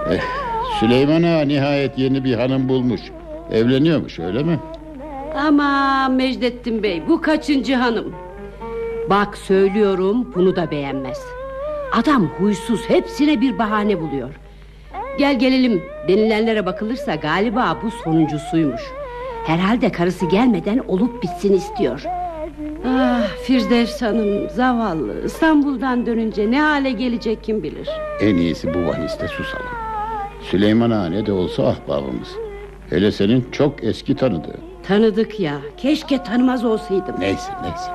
Eh, Süleyman Ağa nihayet yeni bir hanım bulmuş. Evleniyormuş, öyle mi? Ama Mecdettin Bey, bu kaçıncı hanım? Bak söylüyorum, bunu da beğenmez. Adam huysuz, hepsine bir bahane buluyor. Gel gelelim denilenlere bakılırsa galiba bu sonuncusuymuş. Herhalde karısı gelmeden olup bitsin istiyor. Ah Firdevs Hanım, zavallı, İstanbul'dan dönünce ne hale gelecek kim bilir. En iyisi bu vaniste susalım. Süleyman Ağa ne de olsa ahbabımız. Hele senin çok eski tanıdığın. Tanıdık ya, keşke tanımaz olsaydım. Neyse.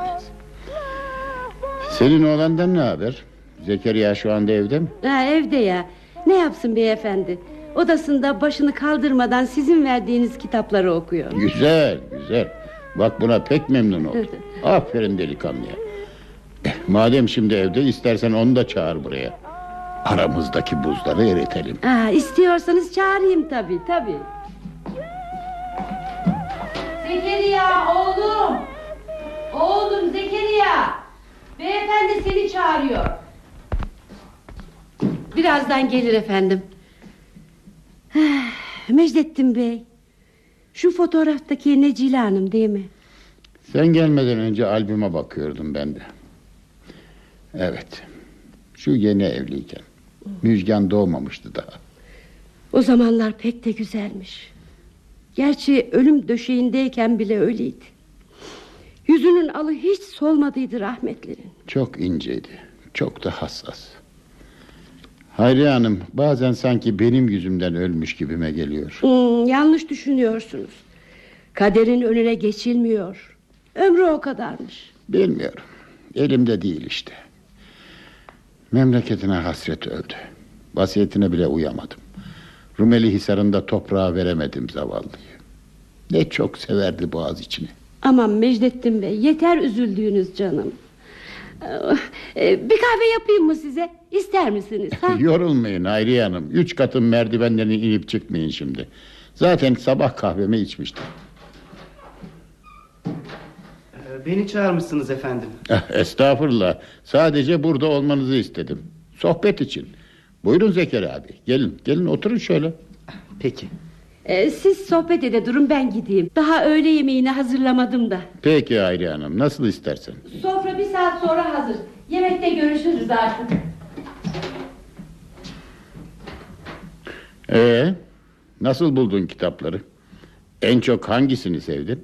Senin oğlandan ne haber? Zekeriya şu anda evde mi? Evde ya. Ne yapsın beyefendi? Odasında başını kaldırmadan sizin verdiğiniz kitapları okuyor. Güzel. Bak buna pek memnun oldum. Aferin delikanlıya. Madem şimdi evde, istersen onu da çağır buraya. Aramızdaki buzları eritelim. İstiyorsanız çağırayım tabii. Zekeriya oğlum. Oğlum Zekeriya. Beyefendi seni çağırıyor. Birazdan gelir efendim. Mecdettin Bey, şu fotoğraftaki Necile Hanım değil mi? Sen gelmeden önce albüme bakıyordum ben de. Evet. Şu yeni evliyken. Müjgan doğmamıştı daha. O zamanlar pek de güzelmiş. Gerçi ölüm döşeğindeyken bile öyleydi. Yüzünün alı hiç solmadıydı rahmetlinin. Çok inceydi, çok da hassas. Hayriye Hanım, bazen sanki benim yüzümden ölmüş gibime geliyor. Yanlış düşünüyorsunuz. Kaderin önüne geçilmiyor. Ömrü o kadarmış. Bilmiyorum, elimde değil işte. Memleketine hasret öldü. Vasiyetine bile uyamadım. Rumeli Hisarı'nda toprağa veremedim zavallıyı. Ne çok severdi Boğaziçi'ni. Aman Mecdettin Bey, yeter üzüldüğünüz canım. Bir kahve yapayım mı size? İster misiniz? Yorulmayın Hayriye Hanım. 3 katın merdivenlerini inip çıkmayın şimdi. Zaten sabah kahvemi içmiştim. Beni çağırmışsınız efendim. Estağfurullah. Sadece burada olmanızı istedim. Sohbet için. Buyurun Zekeriya abi. Gelin oturun şöyle. Peki. Siz sohbet ede durun, ben gideyim. Daha öğle yemeğini hazırlamadım da. Peki Hayriye Hanım, nasıl istersen. Sofra 1 saat sonra hazır. Yemekte görüşürüz artık. Nasıl buldun kitapları? En çok hangisini sevdin?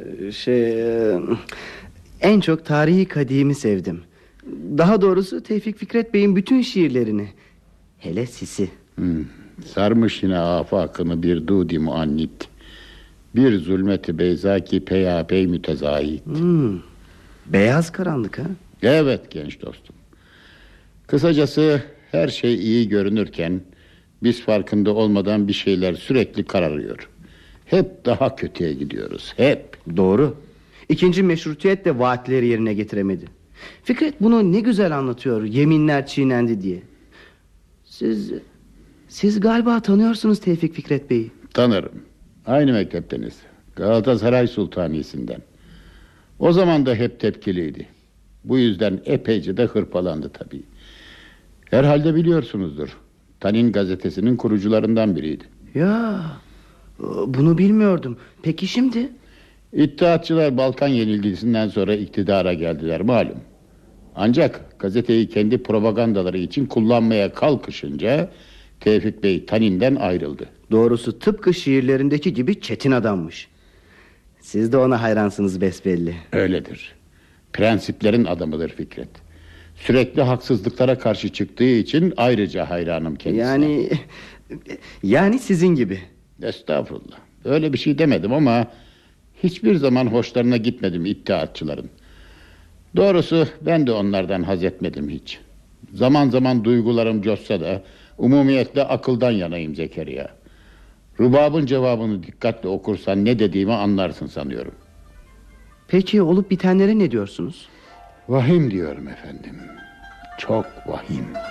En çok Tarihi Kadim'i sevdim. Daha doğrusu Tevfik Fikret Bey'in bütün şiirlerini. Hele Sisi. Sarmış yine afakını bir dudi muannit. Bir zulmeti beyzaki peyapey mütezahit. Beyaz karanlık ha? Evet genç dostum. Kısacası her şey iyi görünürken biz farkında olmadan bir şeyler sürekli kararıyor. Hep daha kötüye gidiyoruz, hep. Doğru. İkinci meşrutiyet de vaatleri yerine getiremedi. Fikret bunu ne güzel anlatıyor, yeminler çiğnendi diye. Siz galiba tanıyorsunuz Tevfik Fikret Bey'i. Tanırım. Aynı mektepteniz. Galatasaray Sultanisi'nden. O zaman da hep tepkiliydi. Bu yüzden epeyce de hırpalandı tabii. Herhalde biliyorsunuzdur. Tanin gazetesinin kurucularından biriydi. Ya, bunu bilmiyordum. Peki şimdi? İttihatçılar Balkan yenilgisinden sonra iktidara geldiler malum. Ancak gazeteyi kendi propagandaları için kullanmaya kalkışınca Tevfik Bey Tanin'den ayrıldı. Doğrusu tıpkı şiirlerindeki gibi çetin adammış. Siz de ona hayransınız besbelli. Öyledir. Prensiplerin adamıdır Fikret. Sürekli haksızlıklara karşı çıktığı için ayrıca hayranım kendisine. Yani sizin gibi. Estağfurullah. Öyle bir şey demedim ama hiçbir zaman hoşlarına gitmedim ittihatçıların. Doğrusu ben de onlardan haz etmedim hiç. Zaman zaman duygularım coşsa da umumiyetle akıldan yanayım Zekeriya. Rubabın cevabını dikkatle okursan ne dediğimi anlarsın sanıyorum. Peki olup bitenlere ne diyorsunuz? Vahim diyorum efendim. Çok vahim.